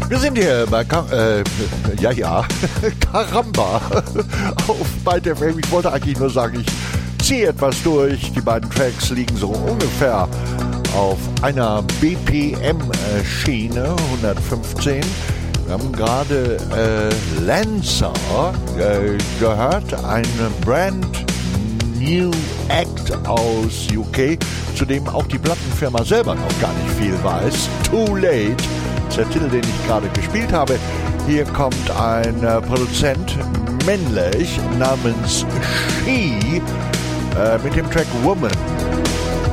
Wir sind hier bei Caramba auf Byte FM. Ich wollte eigentlich nur sagen, ich ziehe etwas durch. Die beiden Tracks liegen so ungefähr auf einer BPM-Schiene, 115. Wir haben gerade Lancer gehört, ein Brand New Act aus UK, zu dem auch die Plattenfirma selber noch gar nicht viel weiß. Too Late, das ist der Titel, den ich gerade gespielt habe. Hier kommt ein Produzent, männlich, namens She, mit dem Track Woman.